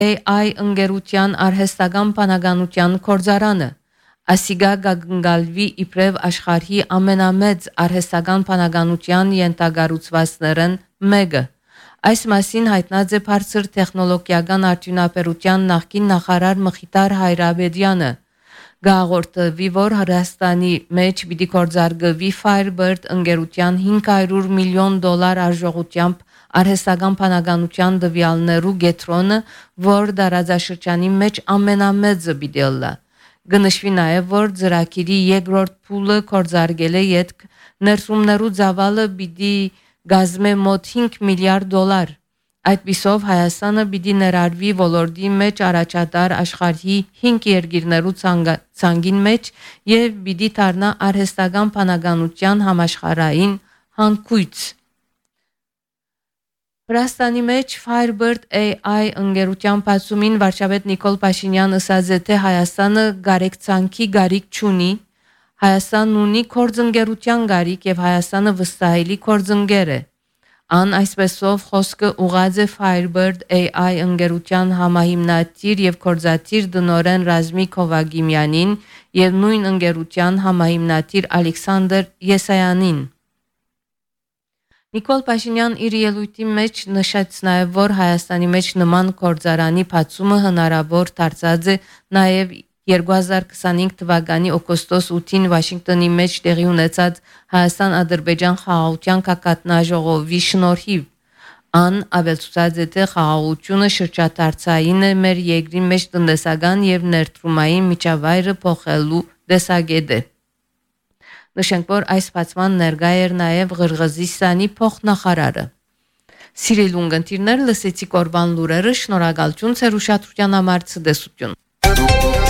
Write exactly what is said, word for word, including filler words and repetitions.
A I ընկերության արհեստական բանականության կորձարանը։ Ասիգա գագնգալվի իբրև աշխարհի ամենամեծ արհեստական բանականության ենթագառուցվածքներն մեկը։ Այս մասին հայտնած է բարձր տեխնոլոգիական արդյունաբերության նախկին նախարար Մխիթար Հայրաբեդյանը։ Գաղորդվի, որ Հրաստանի մեջ պիտի կորձարկվի Firebird ընկերության հինգ հարյուր միլիոն դոլար արժողությամբ արհեստական բանականության տվյալներու գետրոնը, որ դարաձաշրջանի մեջ ամենամեծը պիտի ըլլա։ Գնշվի նաև, որ ծրագիրի երկրորդ փուլը կորձարկել է յետք ներսումներու ծավալը պիտի գազմե մոտ հինգ միլիարդ դոլար։ Այդպիսով Հայաստանը պիտի ներառվի ոլորտի մեջ առաջատար աշխարհի հինգ երկիրներու ցանգին մեջ եւ պիտի դառնա արհեստական բանականության համաշխարհային հանգույց։ Հրաստանի մեջ Firebird A I ընկերության բացումին վարչապետ Նիկոլ Փաշինյան ասաց, թե Հայաստանը գարեկցանքի գարիք չունի, Հայաստանն ունի կորձընկերության գարիք եւ Հայաստանը վստահելի կորձընկեր է։ Ան այսպեսով խոսքը ուղղած է Firebird A I ընկերության համահիմնադիր եւ կորձատիր դնորեն Ռազմիկ Հովագիմյանին եւ նույն ընկերության համահիմնադիր Ալեքսանդր Եսայանին։ Նիկոլ Փաշինյան իր ելույթի մեջ նշեց նաև, որ Հայաստանի մեջ նման կորձարանի բացումը հնարավոր դարձած է նաև երկու հազար քսանհինգ թվականի օգոստոս ութին Վաշինգտոնի մեջ տեղի ունեցած Հայաստան-Ադրբեջան խաղաղության կակատնաժողովի շնորհիվ։ Ան ավելցուցած է, թե խաղաղությունը շրջադարձային է մեր երկրի մեջ տնտեսական եւ ներդրումային միջավայրը փոխելու տեսակետ է։ Նշենք, որ այս բացման ներկա էր նաև Ղրղզստանի փոխնախարարը։ Սիրելի ունգընտիրներ, լսեցիք օրվան լուրերը, շնորհակալություն ձեր ուշադրության համար, ցտեսություն։